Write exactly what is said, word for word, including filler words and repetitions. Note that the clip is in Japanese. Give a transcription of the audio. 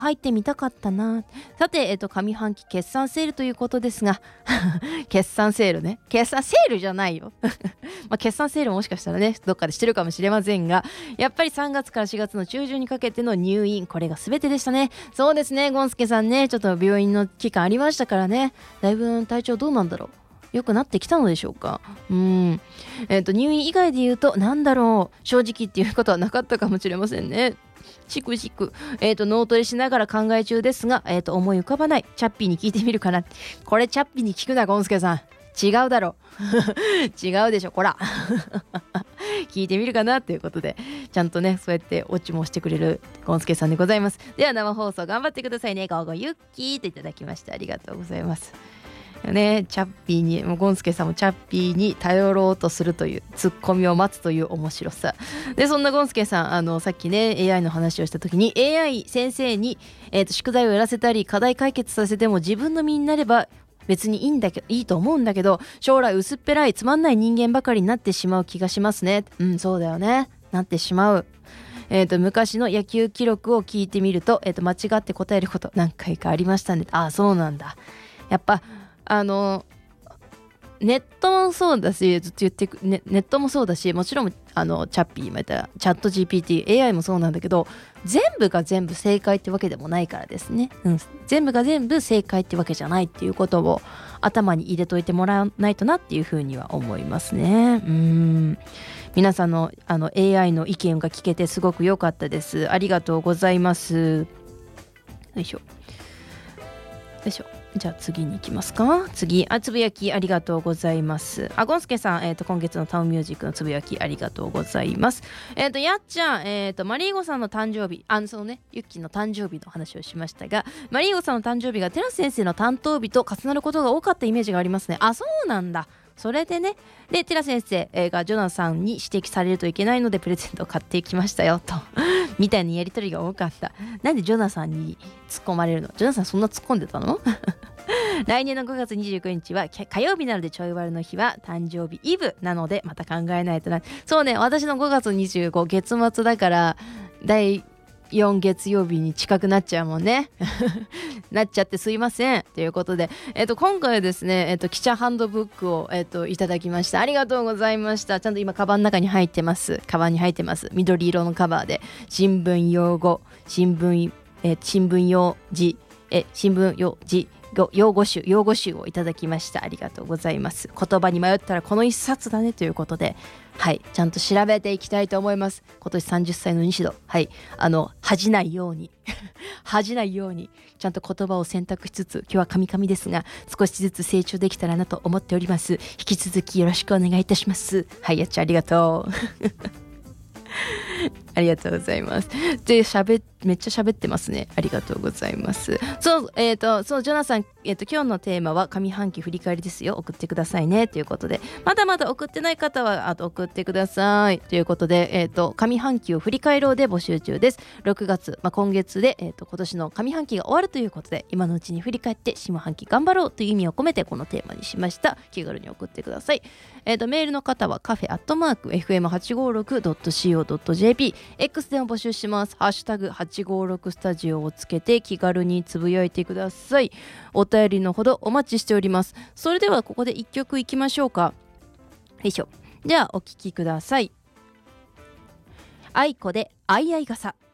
入ってみたかったな。さて、えっと、上半期決算セールということですが決算セールね。決算セールじゃないよまあ決算セールもしかしたらね、どっかでしてるかもしれませんが、やっぱりさんがつからしがつの中旬にかけての入院、これが全てでしたね。そうですね、ゴンスケさんね、ちょっと病院の期間ありましたからね。だいぶ体調どうなんだろう。良くなってきたのでしょうか。うん。えっと、入院以外で言うと、なんだろう。正直っていうことはなかったかもしれませんね。しくしく。えっと、脳トレしながら考え中ですが、えっと、思い浮かばない。チャッピーに聞いてみるかな。これ、チャッピーに聞くな、ゴンスケさん。違うだろ。違うでしょ、こら。聞いてみるかなということで、ちゃんとね、そうやってオチもしてくれるゴンスケさんでございます。では、生放送頑張ってくださいね。ゴーゴーユッキーといただきまして、ありがとうございます。ね、チャッピーにもうゴンスケさんもチャッピーに頼ろうとするというツッコミを待つという面白さで、そんなゴンスケさん、あのさっきね エーアイ の話をした時に エーアイ 先生に、えー、と宿題をやらせたり課題解決させても自分の身になれば別にいいんだけどいいと思うんだけど、将来薄っぺらいつまんない人間ばかりになってしまう気がしますね。うん、そうだよね、なってしまう。えー、と昔の野球記録を聞いてみると、えー、と間違って答えること何回かありましたね。ああ、そうなんだ。やっぱあのネットもそうだし、ずっと言ってく ネ, ネットもそうだし、もちろんあのチャッピー今言ったチャット ジーピーティー、エーアイ もそうなんだけど、全部が全部正解ってわけでもないからですね、うん、全部が全部正解ってわけじゃないっていうことを頭に入れといてもらわないとなっていうふうには思いますね。うん、皆さんの、あの エーアイ の意見が聞けてすごく良かったです。ありがとうございます。よいしょよいしょ。じゃあ次に行きますか。次、あ、つぶやきありがとうございます。あ、ゴンスケさん、えっ、ー、と今月のタウンミュージックのつぶやきありがとうございます。えっ、ー、とやっちゃん、えっ、ー、とマリーゴさんの誕生日、あのそのねユッキーの誕生日の話をしましたが、マリーゴさんの誕生日がテラス先生の担当日と重なることが多かったイメージがありますね。あ、そうなんだ。それでね、でテラ先生がジョナサンに指摘されるといけないのでプレゼントを買ってきましたよとみたいなやり取りが多かった。なんでジョナサンに突っ込まれるの？ジョナサンそんな突っ込んでたの？来年のごがつにじゅうくにちは火曜日なのでちょい悪の日は誕生日イブなのでまた考えないとな。そうね、私のごがつにじゅうご月末だからだいよん月曜日に近くなっちゃうもんねなっちゃってすいませんということで、えっと今回はですね、えっと記者ハンドブックを、えっと、いただきました。ありがとうございました。ちゃんと今カバンの中に入ってます。カバンに入ってます。緑色のカバーで新聞用語新聞、え新聞用字え新聞用字用語集用語集をいただきました。ありがとうございます。言葉に迷ったらこの一冊だねということで、はい、ちゃんと調べていきたいと思います。今年さんじゅっさいの西戸、はい、あの恥じないように恥じないようにちゃんと言葉を選択しつつ、今日はカミカミですが少しずつ成長できたらなと思っております。引き続きよろしくお願いいたします。はい、やっちゃんありがとうありがとうございます。で、しゃべめっちゃ喋ってますね。ありがとうございます。そう、えっ、ー、と、そう、ジョナサン、えっ、ー、と、今日のテーマは上半期振り返りですよ。送ってくださいね。ということで、まだまだ送ってない方は、あと送ってください。ということで、えっ、ー、と、上半期を振り返ろうで募集中です。ろくがつ、まあ、今月で、えっ、と、今年の上半期が終わるということで、今のうちに振り返って下半期頑張ろうという意味を込めて、このテーマにしました。気軽に送ってください。えっ、と、メールの方はカフェアットマーク エフエムはちごろくドットシーオードットジェーピー、X でも募集します。ハッシュタグはちごろくスタジオをつけて気軽につぶやいてください。お便りのほどお待ちしております。それではここでいっきょくいきましょうか。よいしょ。ではお聴きください。あいこであいあい傘。